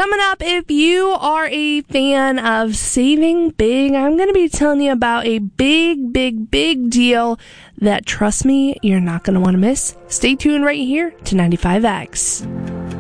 Coming up, if you are a fan of saving big, I'm going to be telling you about a big deal that, trust me, you're not going to want to miss. Stay tuned right here to 95X.